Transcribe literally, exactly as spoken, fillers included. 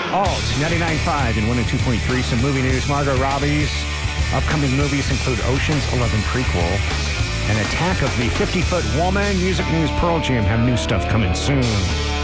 Alt, ninety-nine point five and one oh two point three. Some movie news. Margot Robbie's upcoming movies include Ocean's Eleven prequel and Attack of the fifty-Foot Woman. Music news. Pearl Jam have new stuff coming soon.